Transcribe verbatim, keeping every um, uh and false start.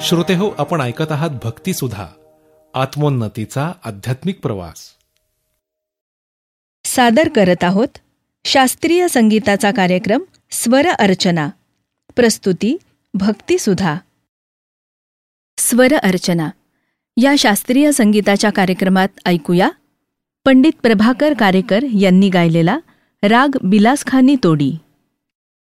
श्रोतेहो, आपण ऐकत आहात भक्तिसुधा, आत्मोन्नतीचा आध्यात्मिक प्रवास. सादर करत आहोत शास्त्रीय संगीताचा कार्यक्रम स्वर अर्चना. प्रस्तुती भक्तिसुधा. स्वर अर्चना या शास्त्रीय संगीताच्या कार्यक्रमात ऐकूया पंडित प्रभाकर कारेकर यांनी गायलेला राग बिलासखानी तोडी.